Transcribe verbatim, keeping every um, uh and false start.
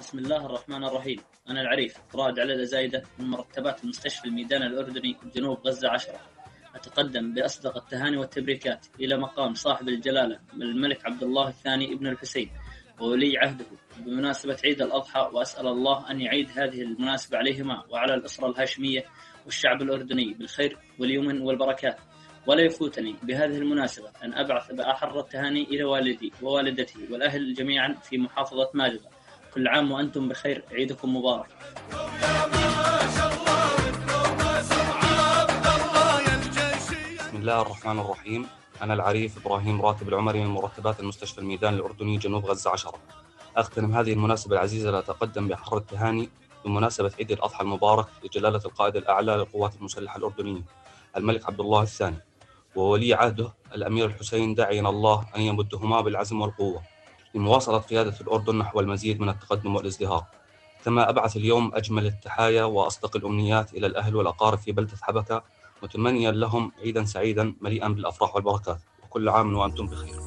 بسم الله الرحمن الرحيم. أنا العريف رائد علي الأزايدة من مرتبات المستشفى الميدان الأردني جنوب غزة عشرة. أتقدم بأصدق التهاني والتبريكات إلى مقام صاحب الجلالة الملك عبد الله الثاني ابن الحسين وولي عهده بمناسبة عيد الأضحى، وأسأل الله أن يعيد هذه المناسبة عليهما وعلى الأسرة الهاشمية والشعب الأردني بالخير واليمن والبركات. ولا يفوتني بهذه المناسبة أن أبعث بأحر التهاني إلى والدي ووالدتي والأهل جميعا في محافظة مارغة. كل عام وأنتم بخير، عيدكم مبارك. بسم الله الرحمن الرحيم. أنا العريف إبراهيم راتب العمري من مرتبات المستشفى الميدان الأردني جنوب غزة عشرة. أغتنم هذه المناسبة العزيزة لأتقدم بأحر التهاني بمناسبة عيد الأضحى المبارك لجلالة القائد الأعلى للقوات المسلحة الأردنية الملك عبد الله الثاني وولي عهده الأمير الحسين، داعيا الله أن يمدهما بالعزم والقوة لمواصلة قيادة الأردن نحو المزيد من التقدم والازدهار. كما أبعث اليوم أجمل التحايا وأصدق الأمنيات إلى الأهل والأقارب في بلدة حبكة، متمنيا لهم عيدا سعيدا مليئا بالأفراح والبركات، وكل عام وأنتم بخير.